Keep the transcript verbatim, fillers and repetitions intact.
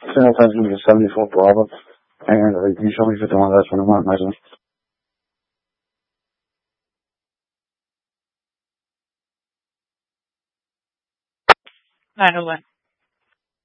Single time's gonna be a seventy-four Bravo. And uh, can you show me fifty-one? That's what I want, nice one. nine oh one.